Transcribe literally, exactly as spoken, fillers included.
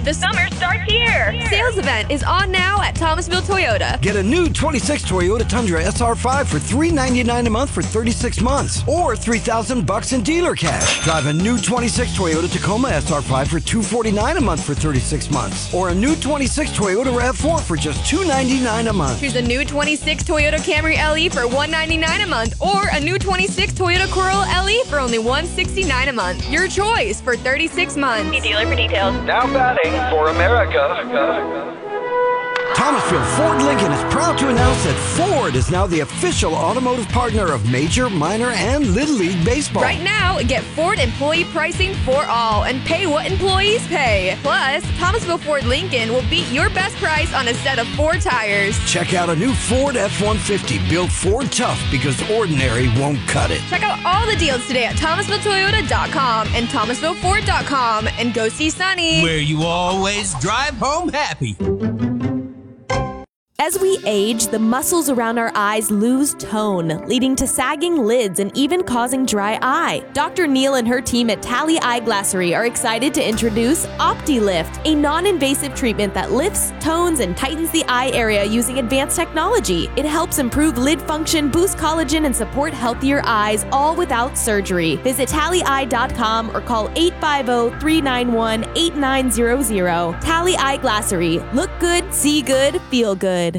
The summer starts here. Sales event is on now at Thomasville Toyota. Get a new twenty-six Toyota Tundra S R five for three hundred ninety-nine dollars a month for thirty-six months, or three thousand bucks in dealer cash. Drive a new twenty-six Toyota Tacoma S R five for two hundred forty-nine dollars a month for thirty-six months, or a new twenty-six Toyota RAV four for just two hundred ninety-nine dollars a month. Choose a new twenty-six Toyota Camry L E for one hundred ninety-nine dollars a month, or a new twenty-six Toyota Corolla L E for only one hundred sixty-nine dollars a month. Your choice for thirty-six months. See dealer for details. Now batting for America. Thomasville Ford Lincoln is proud to announce that Ford is now the official automotive partner of Major, Minor, and Little League Baseball. Right now, get Ford employee pricing for all and pay what employees pay. Plus, Thomasville Ford Lincoln will beat your best price on a set of four tires. Check out a new Ford F one fifty built Ford tough because ordinary won't cut it. Check out all the deals today at Thomasville Toyota dot com and Thomasville Ford dot com, and go see Sunny, where you always drive home happy. As we age, the muscles around our eyes lose tone, leading to sagging lids and even causing dry eye. Doctor Neal and her team at Tally Eyeglassery are excited to introduce OptiLift, a non-invasive treatment that lifts, tones, and tightens the eye area using advanced technology. It helps improve lid function, boost collagen, and support healthier eyes, all without surgery. Visit Tally Eye dot com or call eight five zero, three nine one, eight nine zero zero. Tally Eyeglassery. Look good, see good, feel good.